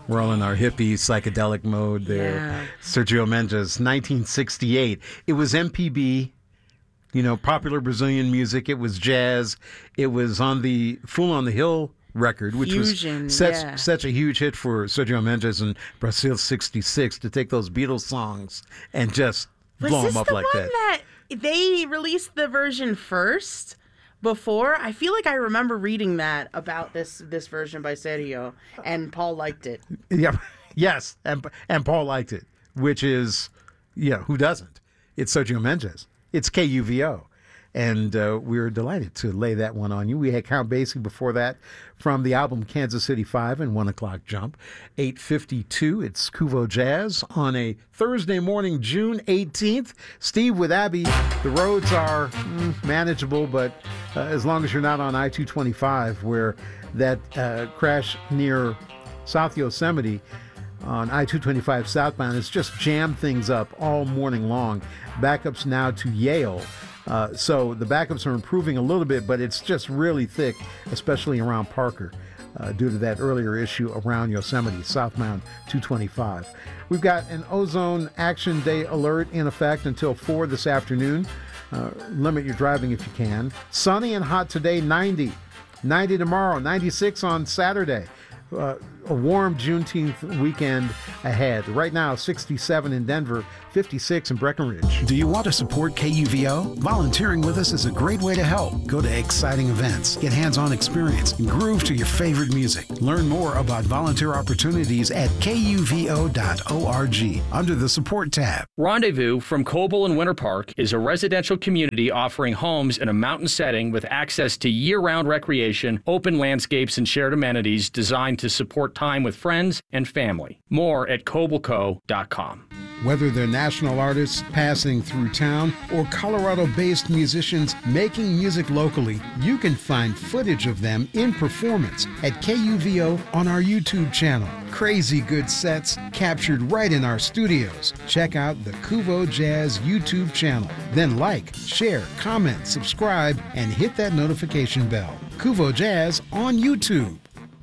We're all in our hippie psychedelic mode there. Yeah. Sergio Mendes, 1968. It was MPB, popular Brazilian music. It was jazz. It was on the Fool on the Hill record, which Fusion, was yeah. such a huge hit for Sergio Mendes in Brazil 66 to take those Beatles songs and just blow them up like that. Was this the one that they released the version first? Before, I feel like I remember reading that about this version by Sergio, and Paul liked it. Yeah, yes, and Paul liked it, which is, who doesn't? It's Sergio Mendes. It's KUVO, and we're delighted to lay that one on you. We had Count Basie before that from the album Kansas City 5 and 1 O'Clock Jump. 8:52, it's Kuvo Jazz on a Thursday morning, June 18th. Steve with Abby, the roads are manageable, but as long as you're not on I-225, where that crash near South Yosemite on I-225 southbound has just jammed things up all morning long. Backups now to Yale. So the backups are improving a little bit, but it's just really thick, especially around Parker, due to that earlier issue around Yosemite, southbound 225. We've got an ozone action day alert in effect until 4 this afternoon. Limit your driving if you can. Sunny and hot today, 90. 90 tomorrow, 96 on Saturday. A warm Juneteenth weekend ahead. Right now, 67 in Denver, 56 in Breckenridge. Do you want to support KUVO? Volunteering with us is a great way to help. Go to exciting events, get hands-on experience, and groove to your favorite music. Learn more about volunteer opportunities at kuvo.org under the Support tab. Rendezvous from Coble and Winter Park is a residential community offering homes in a mountain setting with access to year-round recreation, open landscapes, and shared amenities designed to support time with friends and family. More at cobleco.com. Whether they're national artists passing through town or Colorado-based musicians making music locally, you can find footage of them in performance at KUVO on our YouTube channel. Crazy good sets captured right in our studios. Check out the Kuvo Jazz YouTube channel. Then like, share, comment, subscribe, and hit that notification bell. Kuvo Jazz on YouTube.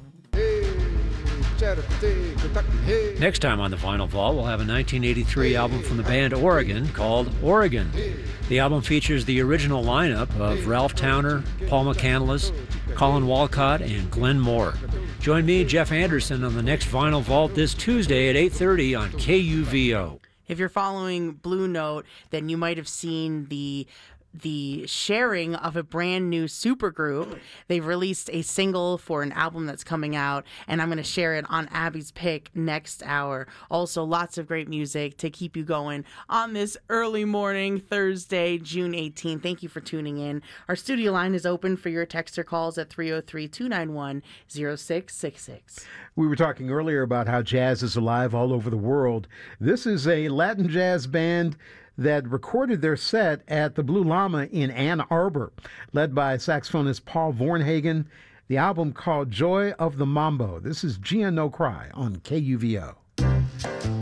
Next time on the Vinyl Vault, we'll have a 1983 album from the band Oregon called Oregon. The album features the original lineup of Ralph Towner, Paul McCandless, Colin Walcott, and Glenn Moore. Join me, Jeff Anderson, on the next Vinyl Vault this Tuesday at 8:30 on KUVO. If you're following Blue Note, then you might have seen the sharing of a brand new supergroup. They've released a single for an album that's coming out, and I'm going to share it on Abby's Pick next hour. Also, lots of great music to keep you going on this early morning, Thursday, June 18th. Thank you for tuning in. Our studio line is open for your text or calls at 303-291-0666. We were talking earlier about how jazz is alive all over the world. This is a Latin jazz band that recorded their set at the Blue Llama in Ann Arbor, led by saxophonist Paul Vornhagen. The album called Joy of the Mambo. This is Gia No Cry on KUVO.